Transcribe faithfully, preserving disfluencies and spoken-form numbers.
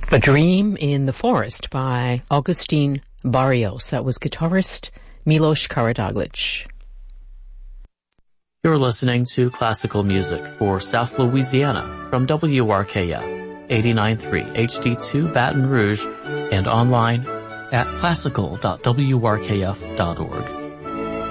A Dream in the Forest by Augustin Barrios. That was guitarist Milos Karadzic. You're listening to classical music for South Louisiana from W R K F eighty-nine point three H D two Baton Rouge and online at classical dot w r k f dot org.